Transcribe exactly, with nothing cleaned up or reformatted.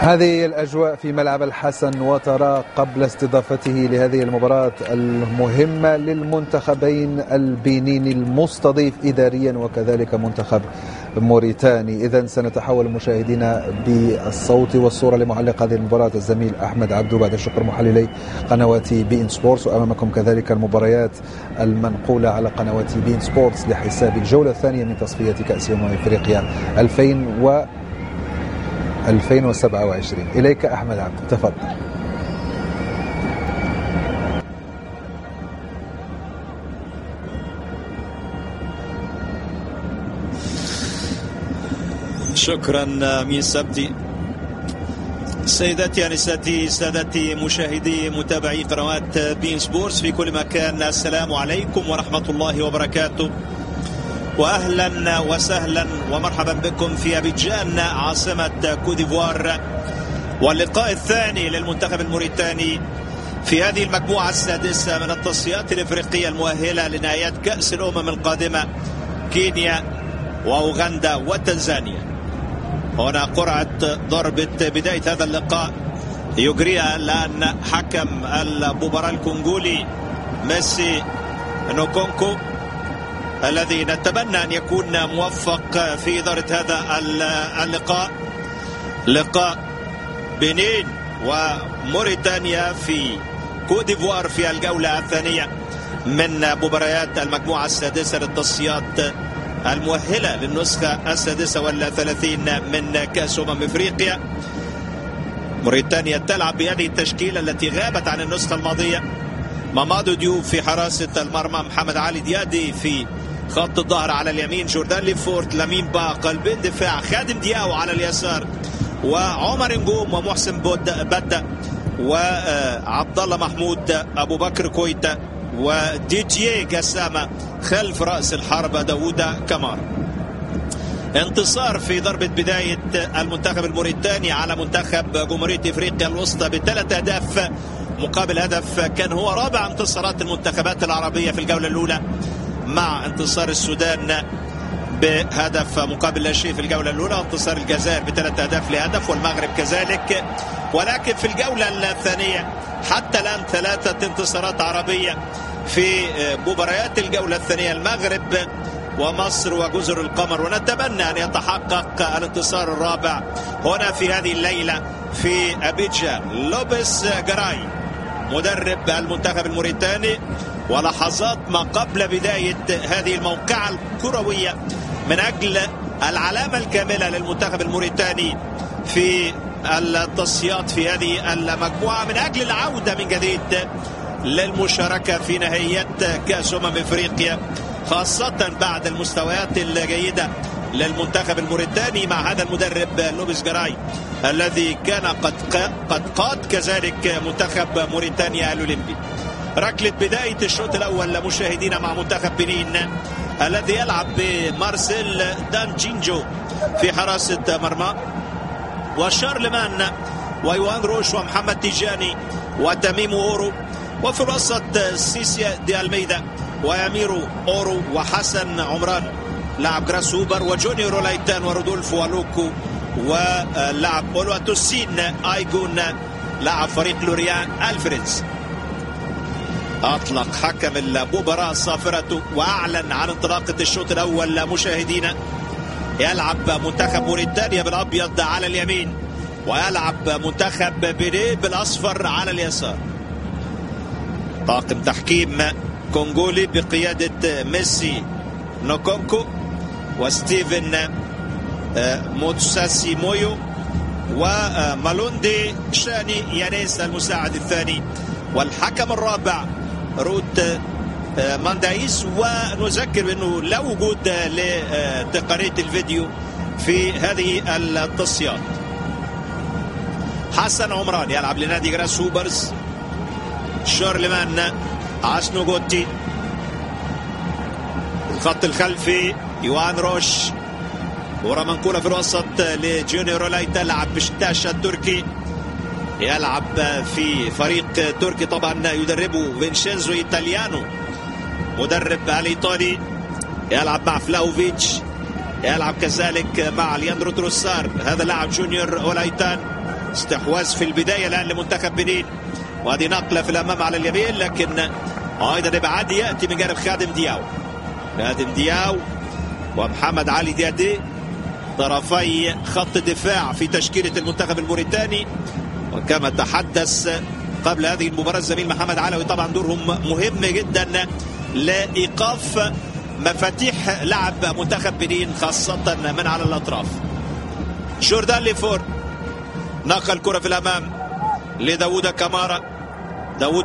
هذه الأجواء في ملعب الحسن وترى قبل استضافته لهذه المباراة المهمة للمنتخبين البنيني المستضيف إداريا وكذلك منتخب موريتاني. إذن سنتحول مشاهدينا بالصوت والصورة لمعلق هذه المباراة الزميل أحمد عبدو بعد الشكر محللي قنوات بي إن سبورتس، وأمامكم كذلك المباريات المنقولة على قنوات بي إن سبورتس لحساب الجولة الثانية من تصفية كأس أمم إفريقيا ألفين وسبعة وعشرين. إليك أحمد عبد، تفضل. شكرا مين سبتي. سيداتي أنساتي سادتي مشاهدي متابعي قنوات بين سبورتس في كل مكان، السلام عليكم ورحمة الله وبركاته، وأهلا وسهلا ومرحبا بكم في أبيجان عاصمة كوت ديفوار، واللقاء الثاني للمنتخب الموريتاني في هذه المجموعة السادسة من التصفيات الإفريقية المؤهلة لنهائيات كأس الأمم القادمة، كينيا وأوغندا وتنزانيا. هنا قرعة ضربة بداية هذا اللقاء يجريها الآن حكم المباراة الكونغولي ميسي نوكونكو، الذي نتمنى أن يكون موفق في إدارة هذا اللقاء، لقاء بنين وموريتانيا في كوت ديفوار في الجولة الثانية من مباريات المجموعة السادسة للتصفيات المؤهلة للنسخة السادسة والثلاثين من كأس أمم إفريقيا. موريتانيا تلعب بهذه التشكيلة التي غابت عن النسخة الماضية: مامادو ديوب في حراسة المرمى، محمد علي ديادي في خط الظهر على اليمين، جوردان ليفورت، لامين با قلبين دفاع، خادم دياو على اليسار، وعمر نجوم ومحسن بدا وعبد الله محمود، ابو بكر كويتا، وديدييه جسامة خلف رأس الحربة داوود كمار. انتصار في ضربة بداية المنتخب الموريتاني على منتخب جمهورية افريقيا الوسطى بثلاث اهداف مقابل هدف، كان هو رابع انتصارات المنتخبات العربية في الجولة الأولى، مع انتصار السودان بهدف مقابل لا شيء في الجولة الأولى، وانتصار الجزائر بثلاث أهداف لهدف، والمغرب كذلك. ولكن في الجولة الثانية حتى الآن ثلاثة انتصارات عربية في مباريات الجولة الثانية: المغرب ومصر وجزر القمر، ونتمنى أن يتحقق الانتصار الرابع هنا في هذه الليلة في أبيجان. لوبيس جراي مدرب المنتخب الموريتاني، ولحظات ما قبل بداية هذه الموقعة الكروية من أجل العلامة الكاملة للمنتخب الموريتاني في التصفيات في هذه المجموعة، من أجل العودة من جديد للمشاركة في نهائيات كأس أمم إفريقيا، خاصة بعد المستويات الجيدة للمنتخب الموريتاني مع هذا المدرب لوبيس جراي، الذي كان قد قد قاد كذلك منتخب موريتانيا الأولمبي. ركلة بداية الشوط الأول مشاهدينا مع منتخب بنين، الذي يلعب بمارسيل دانجينجو في حراسة مرمى، وشارلمان ويوان روش ومحمد تيجاني وتميم أورو، وفي الوسط سيسيا دي الميدا وياميرو أورو وحسن عمران لاعب جراس هوبر، وجونيور رولايتان ورودولفو والوكو، ولاعب أولواتوسين آيجون لاعب فريق لوريان ألفريدز. أطلق حكم المباراة صافرته وأعلن عن انطلاقة الشوط الأول مشاهدينا. يلعب منتخب موريتانيا بالأبيض على اليمين، ويلعب منتخب بنين بالأصفر على اليسار. طاقم تحكيم كونغولي بقيادة ميسي نوكونكو وستيفن موتساسي مويو ومالوندي شاني يانيس المساعد الثاني، والحكم الرابع روت ماندايس. ونذكر بأنه لا وجود لتقنية الفيديو في هذه التصفيات. حسن عمران يلعب لنادي جراس هوبرز، شارلمان عشنوغوتي الخط الخلفي، يوان روش، ورا منقولة في الوسط لجونيور رولايتا لاعب بشتاش التركي، يلعب في فريق تركي طبعا يدربه فينشينزو إيطاليانو مدرب الإيطالي، يلعب مع فلاوفيتش، يلعب كذلك مع لياندرو تروسار، هذا لاعب جونيور رولايتان، استحواذ في البداية الآن لمنتخب بنين، وهذه نقلة في الأمام على اليمين، لكن أيضا إبعاد يأتي من جانب خادم دياو. خادم دياو ومحمد علي ديادي طرفي خط الدفاع في تشكيلة المنتخب الموريتاني. وكما تحدث قبل هذه المباراة الزميل محمد علوي، طبعا دورهم مهم جدا لإيقاف مفاتيح لعب منتخب بنين خاصة من على الأطراف. جوردان ليفور نقل الكرة في الأمام لداوود كامارا. داوود